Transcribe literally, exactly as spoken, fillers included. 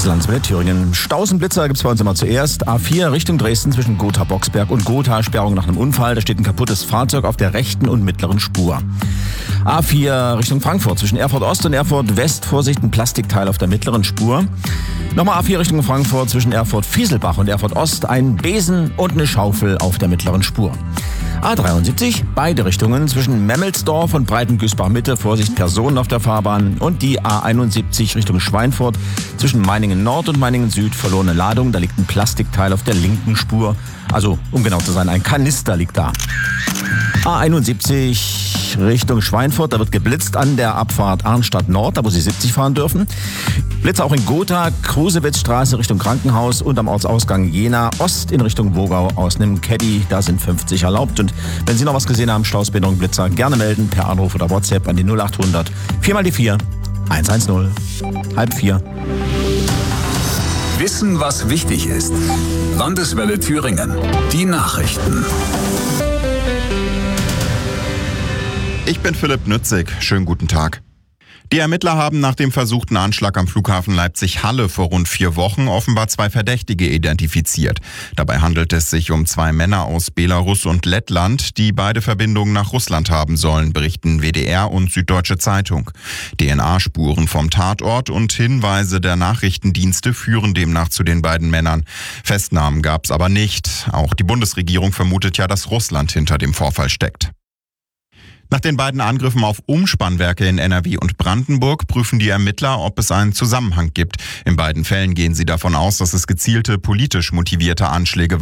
Das Landeswelle Thüringen. Stausenblitzer gibt es bei uns immer zuerst. A vier Richtung Dresden zwischen Gotha-Boxberg und Gotha. Sperrung nach einem Unfall. Da steht ein kaputtes Fahrzeug auf der rechten und mittleren Spur. A vier Richtung Frankfurt zwischen Erfurt Ost und Erfurt West. Vorsicht, ein Plastikteil auf der mittleren Spur. Nochmal A vier Richtung Frankfurt zwischen Erfurt Fieselbach und Erfurt Ost. Ein Besen und eine Schaufel auf der mittleren Spur. A dreiundsiebzig, beide Richtungen zwischen Memmelsdorf und Breitengüßbach Mitte. Vorsicht, Personen auf der Fahrbahn. Und die A einundsiebzig Richtung Schweinfurt zwischen Meiningen Nord und Meiningen Süd. Verlorene Ladung, da liegt ein Plastikteil auf der linken Spur. Also, um genau zu sein, ein Kanister liegt da. A einundsiebzig Richtung Schweinfurt, da wird geblitzt an der Abfahrt Arnstadt Nord, da wo Sie siebzig fahren dürfen. Blitze auch in Gotha, Krusewitzstraße Richtung Krankenhaus und am Ortsausgang Jena Ost in Richtung Wogau aus einem Caddy, da sind fünfzig erlaubt. Und wenn Sie noch was gesehen haben, Stausbehinderung, Blitzer, gerne melden per Anruf oder WhatsApp an die null achthundert vier mal die vier eins eins null halb vier. Wissen, was wichtig ist. Landeswelle Thüringen. Die Nachrichten. Ich bin Philipp Nützig. Schönen guten Tag. Die Ermittler haben nach dem versuchten Anschlag am Flughafen Leipzig-Halle vor rund vier Wochen offenbar zwei Verdächtige identifiziert. Dabei handelt es sich um zwei Männer aus Belarus und Lettland, die beide Verbindungen nach Russland haben sollen, berichten W D R und Süddeutsche Zeitung. D N A-Spuren vom Tatort und Hinweise der Nachrichtendienste führen demnach zu den beiden Männern. Festnahmen gab es aber nicht. Auch die Bundesregierung vermutet ja, dass Russland hinter dem Vorfall steckt. Nach den beiden Angriffen auf Umspannwerke in N R W und Brandenburg prüfen die Ermittler, ob es einen Zusammenhang gibt. In beiden Fällen gehen sie davon aus, dass es gezielte, politisch motivierte Anschläge